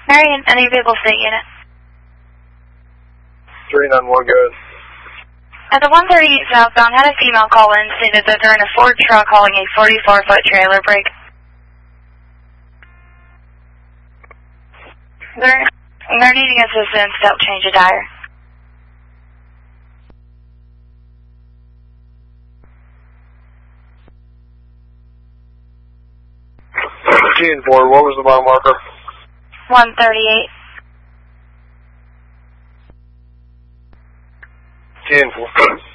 Marion, any vehicle state unit? 391, good. At the 138 southbound, had a female call in stated that they're in a Ford truck hauling a 44-foot trailer brake. They're needing assistance to help change a tire. 10-4, what was the mile marker? 138. 10-4.